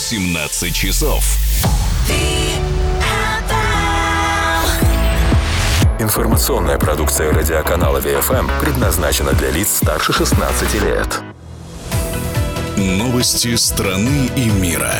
17 часов. Информационная продукция радиоканала ВФМ предназначена для лиц старше 16 лет. Новости страны и мира.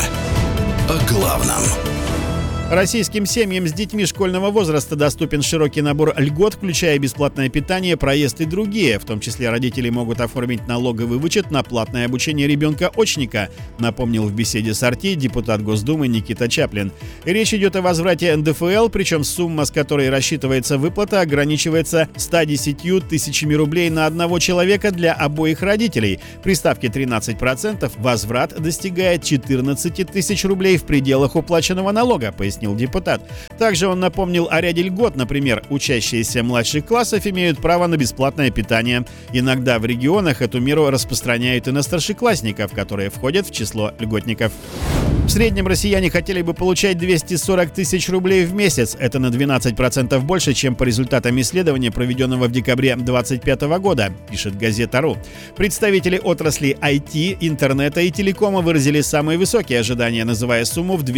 О главном. Российским семьям с детьми школьного возраста доступен широкий набор льгот, включая бесплатное питание, проезд и другие. В том числе родители могут оформить налоговый вычет на платное обучение ребенка-очника, напомнил в беседе с RT депутат Госдумы Никита Чаплин. Речь идет о возврате НДФЛ, причем сумма, с которой рассчитывается выплата, ограничивается 110 тысячами рублей на одного человека для обоих родителей. При ставке 13% возврат достигает 14 тысяч рублей в пределах уплаченного налога, пояснил депутат. Также он напомнил о ряде льгот. Например, учащиеся младших классов имеют право на бесплатное питание. Иногда в регионах эту меру распространяют и на старшеклассников, которые входят в число льготников. В среднем россияне хотели бы получать 240 тысяч рублей в месяц. Это на 12% больше, чем по результатам исследования, проведенного в декабре 2025 года, пишет газета.ру. Представители отрасли IT, интернета и телекома выразили самые высокие ожидания, называя сумму в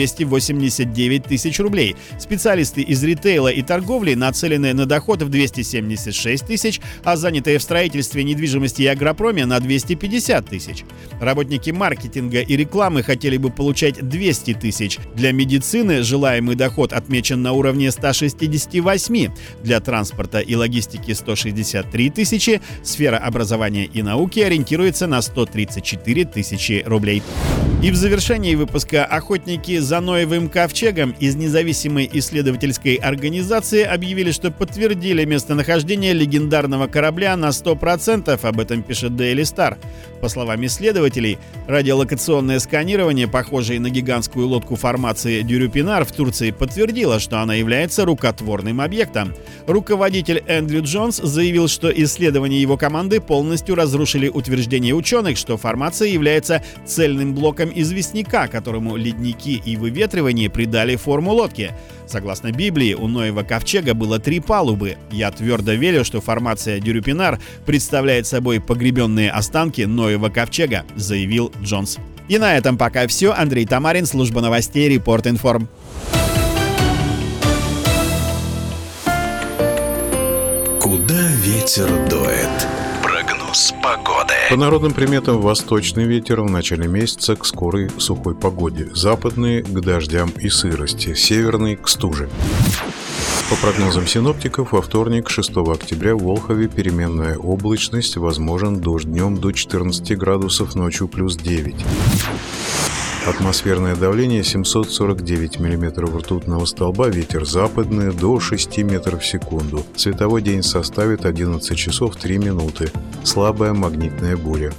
289 тысяч рублей. Специалисты из ритейла и торговли нацелены на доход в 276 тысяч, а занятые в строительстве, недвижимости и агропроме на 250 тысяч. Работники маркетинга и рекламы хотели бы получать 200 тысяч. Для медицины желаемый доход отмечен на уровне 168. Для транспорта и логистики 163 тысячи. Сфера образования и науки ориентируется на 134 тысячи рублей. И в завершении выпуска охотники за Ноевым ковчегом из независимой исследовательской организации объявили, что подтвердили местонахождение легендарного корабля на 100%. Об этом пишет Daily Star. По словам исследователей, радиолокационное сканирование, похожее на гигантскую лодку формации Дюрюпинар в Турции, подтвердило, что она является рукотворным объектом. Руководитель Эндрю Джонс заявил, что исследования его команды полностью разрушили утверждение ученых, что формация является цельным блоком известняка, которому ледники и выветривание придали форму лодки. Согласно Библии, у Ноева ковчега было 3 палубы. Я твердо верю, что формация Дюрюпинар представляет собой погребенные останки Ноева ковчега, заявил Джонс. И на этом пока все. Андрей Тамарин, служба новостей Репорт-Информ. Куда ветер дует? Прогноз погоды. По народным приметам, восточный ветер в начале месяца к скорой сухой погоде, западный к дождям и сырости, северный к стуже. По прогнозам синоптиков, во вторник, 6 октября, в Волхове переменная облачность, возможен дождь днем до 14 градусов, ночью плюс 9. Атмосферное давление 749 мм ртутного столба, ветер западный до 6 метров в секунду. Световой день составит 11 часов 3 минуты. Слабая магнитная буря.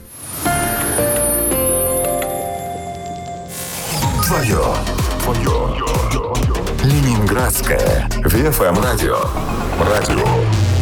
Твое Ленинградское ВФМ радио.